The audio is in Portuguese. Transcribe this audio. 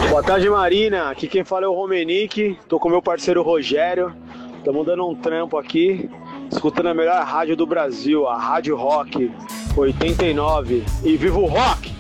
Boa tarde, Marina. Aqui quem fala é o Romenick. Tô com meu parceiro Rogério. Estamos dando um trampo aqui, escutando a melhor rádio do Brasil, a Rádio Rock 89. E viva o rock!